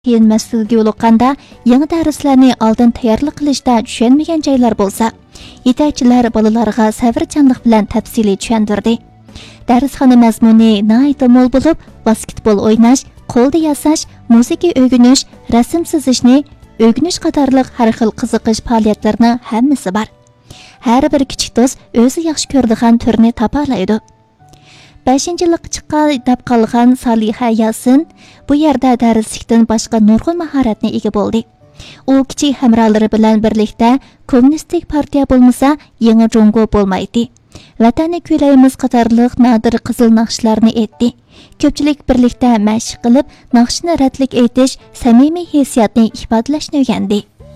keyin mas'ulga yo'liqqanda yangi darslarni oldin tayyorlik qilishda tushunmagan joylar bo'lsa, yetakchilar bolalarga sabrchanlik bilan tafsiliy tushuntirdi. Darsxona mazmuni nihoyat mo'l bo'lib, basketbol o'ynash, qo'lda yasash, musiqa o'rganish, rasm chizishni o'rganish qatorliq har xil qiziqish faoliyatlarning hammasi bor. Har bir kichik do'st o'zi yaxshi ko'radigan turni topa oladi. 5-yillik chiqqan deb qolgan Soliha Yasin bu yerda darslikdan boshqa nurg'un mahoratga ega bo'ldi. U kichik hamrohlari bilan birlikda kommunistik partiya bo'lmasa, yangi Jungo bo'lmaydi. Vatanni kuylaymiz qatorliq nodir qizil naqshlarni etdi. Ko'pchilik birlikda mashq qilib, naqshni radlik aytish, samimiy hissiyatni ifodalashni o'rgandi.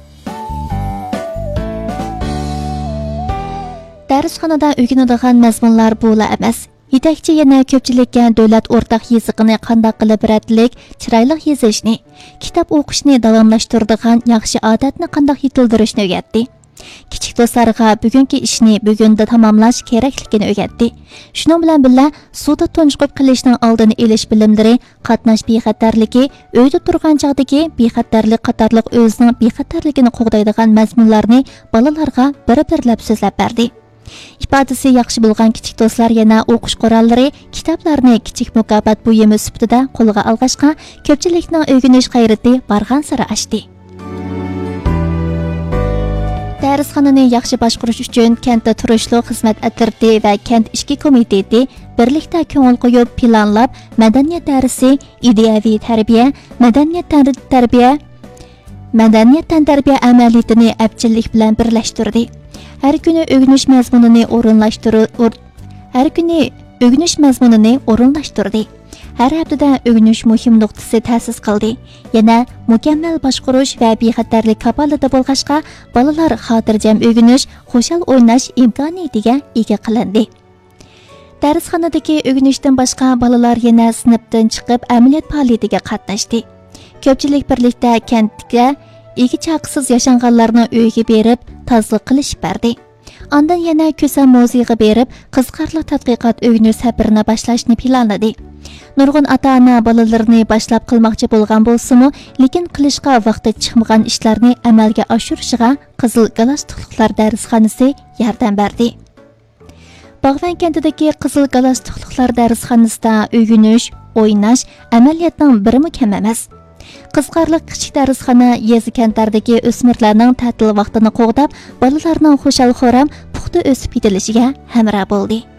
Darsxonada o'rganadigan mazmunlar bo'la emas. Yetakchi yana ko'pchilikka davlat o'rtaq yezig'ini qanday qilib radlik, chiroyli yezishni, kitob o'qishni davomlashtiradigan yaxshi odatni qanday yetildirishni o'rgatdi. Kichik do'stlarga bugungi ishni bugunda tamomlash kerakligini o'rgatdi. Shuning bilan birga suvda tunchiqib qilishning oldini olish bilimlari, qatnash bexatarligi, uyda turgan chog'dagi bexatarlik qatorliq o'zining bexatarligini qo'g'daydigan mazmunlarni bolalarga bir-birlab so'zlab berdi. Ifodasi yaxshi bo'lgan kichik do'stlar yana o'qish qurollari, kitoblarni kichik mukofot buyumi sifatida qo'lga olg'ashqa, ko'pchilikning o'rganish g'ayrati bargan sari oshdi. Darsxonani yaxshi boshqarish uchun kentda turishli xizmat atirdi va kent ishki komiteti birlikda ko'ngil qo'yib planlab, madaniyat darsi, ideaviy tarbiya, madaniyat tarbiya amaliyotini abchillik bilan birlashtirdi. Har kuni o'rganish mazmunini o'rinlashtirdi. Har haftada o'rganish muhim nuqtasi ta'sis qildi. Yana mukammal boshqarish va bexatarlik kapolida bo'lg'ashqa, bolalar xotirjam o'rganish, xushal o'ynash imkoniyatiga ega qilindi. Darsxonadagi o'rganishdan boshqa bolalar yana sinfdan chiqib amaliyot faoliyatiga qatnashdi. Ko'pchilik birlikda kentga egi chaqisiz yashanganlarni uyiga berib, tozalik qilishib berdi. Ondan yana ko'sam muzeyga berib, qiziqarli tadqiqot o'rganish safirini boshlashni planladi. Nurg'un ota-ona bolalarini boshlab qilmoqchi bo'lgan bo'lsa-mu, lekin qilishga vaqti chiqmagan ishlarni amalga oshirishiga Qizil Galostukliklar darsxonasi yordam berdi. Bog'van kentidagi Qizil Galostukliklar darsxonasida o'rganish, o'ynash amaliyotning bir mukammal emas. Qizqarliq kichik darsxona yezi kentlardagi o'smirlarning ta'til vaqtini qo'g'dab, bolalarning xushal-xo'ram puxta o'sib yetilishiga hamroh bo'ldi.